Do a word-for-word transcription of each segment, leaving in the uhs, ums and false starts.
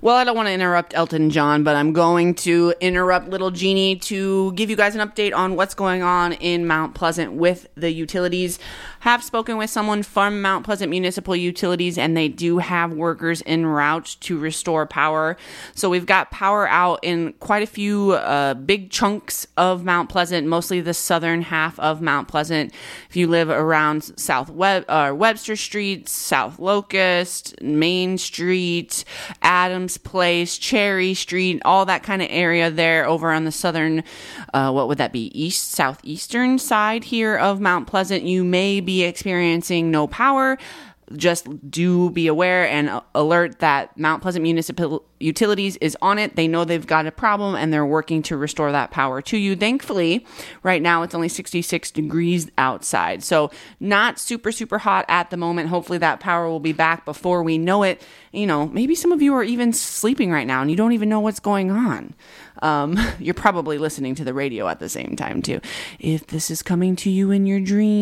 Well, I don't want to interrupt Elton John, but I'm going to interrupt Little Jeannie to give you guys an update on what's going on in Mount Pleasant with the utilities. Have spoken with someone from Mount Pleasant Municipal Utilities, and they do have workers en route to restore power. So we've got power out in quite a few uh, big chunks of Mount Pleasant, mostly the southern half of Mount Pleasant. If you live around South Web- uh, Webster Street, South Locust, Main Street, Adams Place, Cherry Street, all that kind of area there over on the southern, uh, what would that be, east, southeastern side here of Mount Pleasant, you may be experiencing no power. Just do be aware and alert that Mount Pleasant Municipal Utilities is on it. They know they've got a problem and they're working to restore that power to you. Thankfully, right now it's only sixty-six degrees outside. So not super, super hot at the moment. Hopefully that power will be back before we know it. You know, maybe some of you are even sleeping right now and you don't even know what's going on. Um, you're probably listening to the radio at the same time too. If this is coming to you in your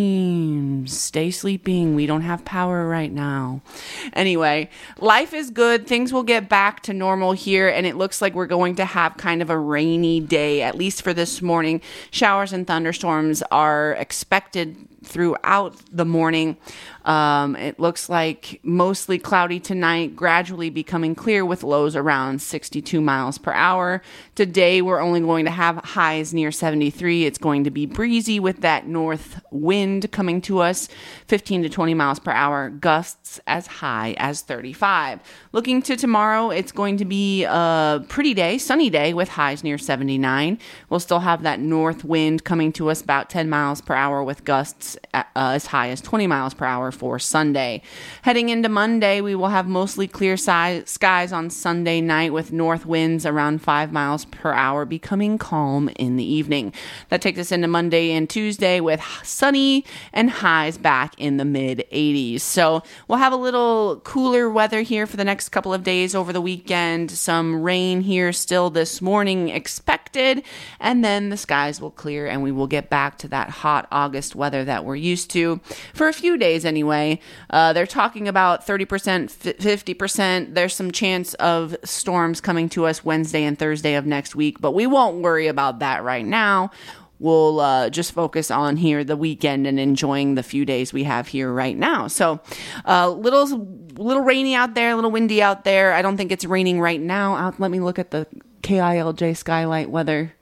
dreams, stay sleeping. We don't have power right now. Anyway, life is good. Things will get back to normal here, and it looks like we're going to have kind of a rainy day, at least for this morning. Showers and thunderstorms are expected throughout the morning. Um, it looks like mostly cloudy tonight, gradually becoming clear with lows around sixty-two miles per hour. Today, we're only going to have highs near seventy-three. It's going to be breezy with that north wind coming to us, fifteen to twenty miles per hour, gusts as high as thirty-five. Looking to tomorrow, it's going to be a pretty day, sunny day with highs near seventy-nine. We'll still have that north wind coming to us about ten miles per hour with gusts uh, as high as twenty miles per hour for Sunday. Heading into Monday, we will have mostly clear si- skies on Sunday night with north winds around five miles per hour, becoming calm in the evening. That takes us into Monday and Tuesday with sunny and highs back in the mid eighties. So we'll have a little cooler weather here for the next couple of days over the weekend. Some rain here still this morning expected, and then the skies will clear and we will get back to that hot August weather that we're used to for a few days anyway. Anyway, uh, they're talking about thirty percent, fifty percent. There's some chance of storms coming to us Wednesday and Thursday of next week, but we won't worry about that right now. We'll uh, just focus on here the weekend and enjoying the few days we have here right now. So a uh, little, little rainy out there, a little windy out there. I don't think it's raining right now. Out, let me look at the K I L J Skylight weather.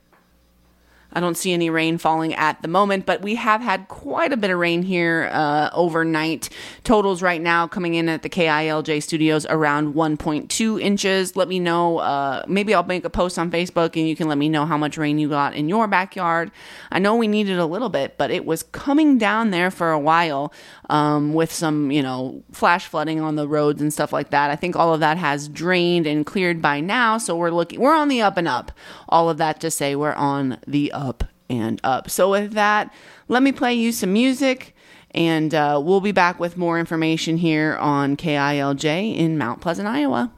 I don't see any rain falling at the moment, but we have had quite a bit of rain here uh, overnight. Totals right now coming in at the K I L J studios around one point two inches. Let me know. Uh, maybe I'll make a post on Facebook and you can let me know how much rain you got in your backyard. I know we needed a little bit, but it was coming down there for a while um, with some, you know, flash flooding on the roads and stuff like that. I think all of that has drained and cleared by now. So we're looking, we're on the up and up. All of that to say we're on the up and up. So with that, let me play you some music, and uh, we'll be back with more information here on K I L J in Mount Pleasant, Iowa.